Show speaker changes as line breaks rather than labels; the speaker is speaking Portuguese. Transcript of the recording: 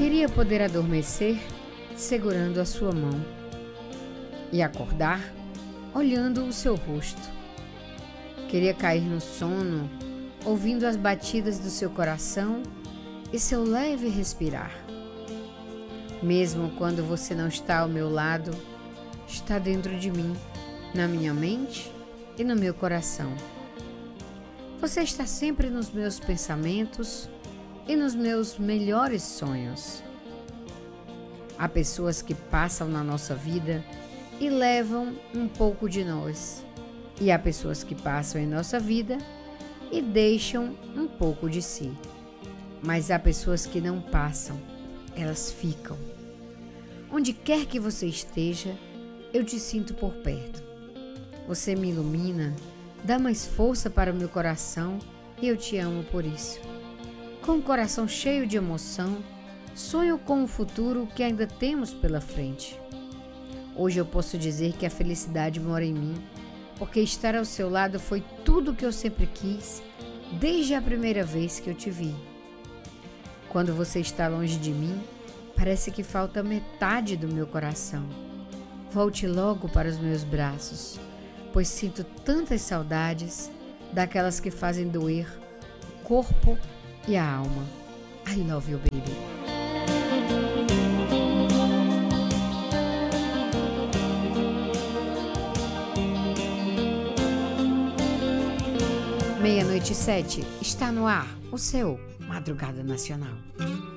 Queria poder adormecer segurando a sua mão e acordar olhando o seu rosto. Queria cair no sono ouvindo as batidas do seu coração e seu leve respirar. Mesmo quando você não está ao meu lado, está dentro de mim, na minha mente e no meu coração. Você está sempre nos meus pensamentos e nos meus melhores sonhos. Há pessoas que passam na nossa vida e levam um pouco de nós. E há pessoas que passam em nossa vida e deixam um pouco de si. Mas há pessoas que não passam, elas ficam. Onde quer que você esteja, eu te sinto por perto. Você me ilumina, dá mais força para o meu coração e eu te amo por isso. Com o coração cheio de emoção, sonho com o futuro que ainda temos pela frente. Hoje eu posso dizer que a felicidade mora em mim, porque estar ao seu lado foi tudo o que eu sempre quis, desde a primeira vez que eu te vi. Quando você está longe de mim, parece que falta metade do meu coração. Volte logo para os meus braços, pois sinto tantas saudades, daquelas que fazem doer o corpo e a alma. I love you, baby. Meia-noite e 7, está no ar o seu Madrugada Nacional.